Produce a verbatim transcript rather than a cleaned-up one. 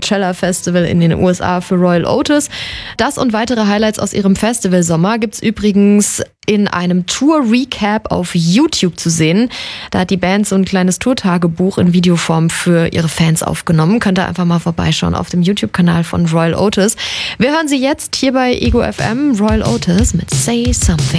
Coachella Festival in den U S A für Royal Otis. Das und weitere Highlights aus ihrem Festivalsommer gibt's übrigens in einem Tour-Recap auf YouTube zu sehen. Da hat die Band so ein kleines Tourtagebuch in Videoform für ihre Fans aufgenommen. Könnt ihr einfach mal vorbeischauen auf dem YouTube-Kanal von Royal Otis. Wir hören sie jetzt hier bei Ego F M, Royal Otis mit Say Something.